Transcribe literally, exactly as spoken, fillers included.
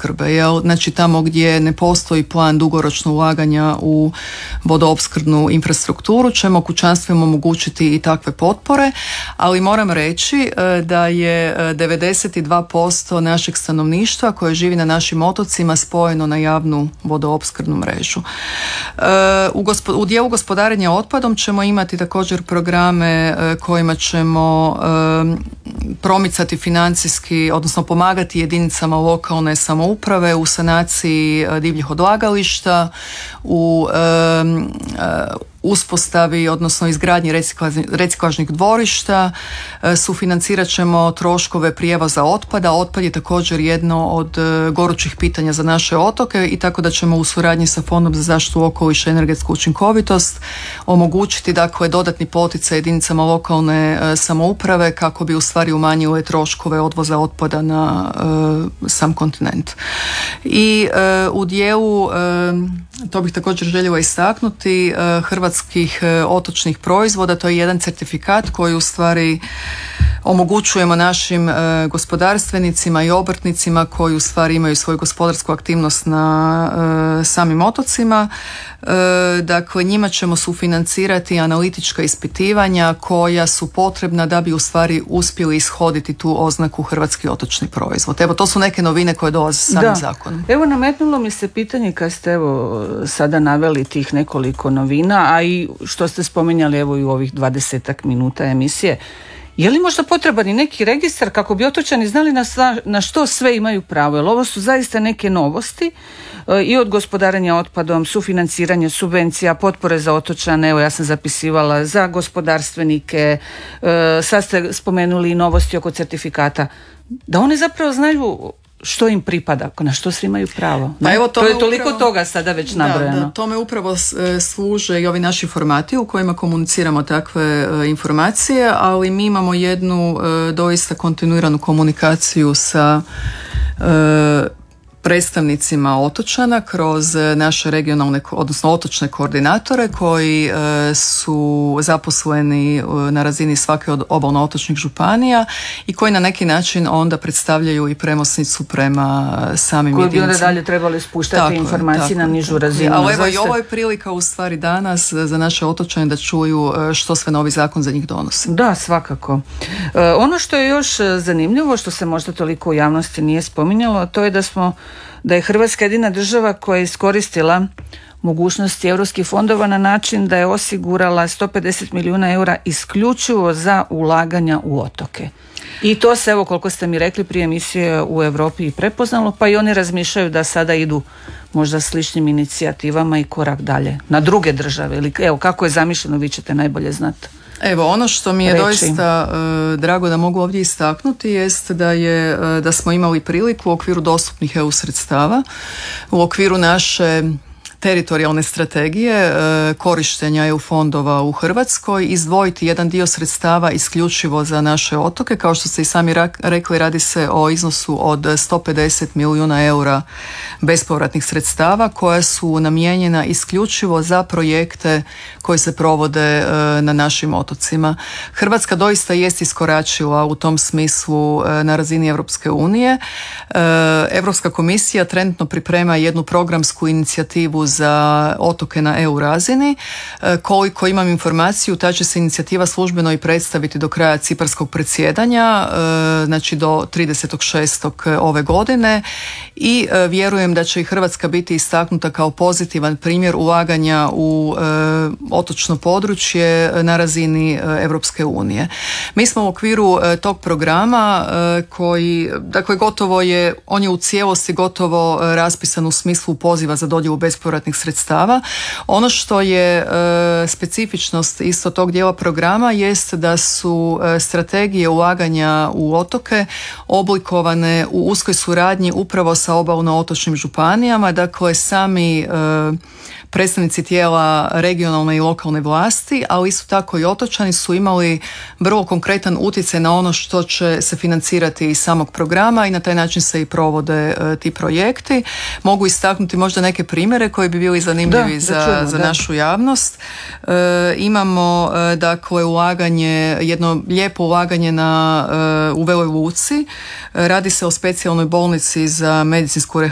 vodoopskrbe, jel? Znači tamo gdje ne postoji plan dugoročno ulaganja u vodoopskrbnu infrastrukturu ćemo kućanstvima omogućiti i takve potpore, ali moram reći da je devedeset dva posto našeg stanovništva koje živi na našim otocima spojeno na javnu vodoopskrbnu mrežu. U, gospo, u dijelu gospodarenja otpadom ćemo imati također programe kojima ćemo promicati financijski, odnosno pomagati jedinicama lokalne samouprave u sanaciji divljih odlagališta, u uspostavi, odnosno izgradnji reciklažnih dvorišta, sufinancirat ćemo troškove prijevoza otpada. Otpad je također jedno od gorućih pitanja za naše otoke i tako da ćemo u suradnji sa Fondom za zaštitu okoliša i energetsku učinkovitost omogućiti dakle dodatni poticaj jedinicama lokalne samouprave kako bi u stvari umanjile troškove odvoza otpada na uh, sam kontinent. I uh, u dijelu, uh, to bih također željela istaknuti, uh, hrvatskih uh, otočnih proizvoda, to je jedan certifikat koji u stvari omogućujemo našim uh, gospodarstvenicima i obrtnicima koji u stvari imaju svoju gospodarsku aktivnost na uh, samim otocima. Uh, dakle, njima ćemo sufinancirati analitička ispitivanja koja su potrebna da bi u stvari uspjeli ishoditi tu oznaku hrvatski otočni proizvod. Evo, to su neke novine koje dolaze sa samim zakonom. Evo, nametnulo mi se pitanje kad ste evo sada naveli tih nekoliko novina, a i što ste spominjali evo i u ovih dvadesetak minuta emisije. Je li možda potreban i neki registar kako bi otočani znali na, sva, na što sve imaju pravo? Jer ovo su zaista neke novosti e, i od gospodarenja otpadom, sufinanciranje subvencija, potpore za otočane, evo ja sam zapisivala za gospodarstvenike, e, sad ste spomenuli i novosti oko certifikata. Da oni zapravo znaju što im pripada, na što svi imaju pravo. Pa evo, to je toliko upravo, toga sada već nabrojano. Da, da, tome upravo služe i ovi naši formati u kojima komuniciramo takve uh, informacije, ali mi imamo jednu uh, doista kontinuiranu komunikaciju sa uh, predstavnicima otočana kroz naše regionalne, odnosno otočne koordinatore koji e, su zaposleni e, na razini svake od obalno-otočnih županija i koji na neki način onda predstavljaju i premosnicu prema samim koji jedinicama. Koji bi onda dalje trebali spuštati tako informacije na nižu razinu. Ali evo i ovo je prilika u stvari danas za naše otočane da čuju što sve novi zakon za njih donosi. Da, svakako. E, ono što je još zanimljivo, što se možda toliko u javnosti nije spominjalo, to je da smo da je Hrvatska jedina država koja je iskoristila mogućnosti europskih fondova na način da je osigurala sto pedeset milijuna eura isključivo za ulaganja u otoke. I to se, evo koliko ste mi rekli prije emisije, u Europi i prepoznalo, pa i oni razmišljaju da sada idu možda sličnim inicijativama i korak dalje na druge države. Ili, evo, kako je zamišljeno, vi ćete najbolje znati. Evo, ono što mi je reći. doista uh, drago da mogu ovdje istaknuti jest da je uh, da smo imali priliku u okviru dostupnih E U sredstava, u okviru naše teritorijalne strategije korištenja E U fondova u Hrvatskoj izdvojiti jedan dio sredstava isključivo za naše otoke. Kao što ste i sami rekli, radi se o iznosu od sto pedeset milijuna eura bespovratnih sredstava koja su namijenjena isključivo za projekte koji se provode na našim otocima. Hrvatska doista jest iskoračila u tom smislu na razini Europske unije. Europska komisija trenutno priprema jednu programsku inicijativu za otoke na E U razini. Koliko imam informaciju, ta će se inicijativa službeno i predstaviti do kraja ciparskog predsjedanja, znači do tridesetog šestog ove godine, i vjerujem da će i Hrvatska biti istaknuta kao pozitivan primjer ulaganja u otočno područje na razini Europske unije. Mi smo u okviru tog programa koji, dakle, gotovo je, on je u cijelosti gotovo raspisan u smislu poziva za dodjelu bespovratnih sredstava. Ono što je e, specifičnost isto tog dijela programa jest da su e, strategije ulaganja u otoke oblikovane u uskoj suradnji upravo sa obalno-otočnim županijama, dakle sami e, predstavnici tijela regionalne i lokalne vlasti, ali isto tako i otočani su imali vrlo konkretan utjecaj na ono što će se financirati iz samog programa i na taj način se i provode e, ti projekti. Mogu istaknuti možda neke primjere koji bi bili zanimljivi da, za, da čujemo, za da. našu javnost. E, imamo e, dakle ulaganje, jedno lijepo ulaganje na, e, u Veloj Luci. E, radi se o specijalnoj bolnici za medicinsku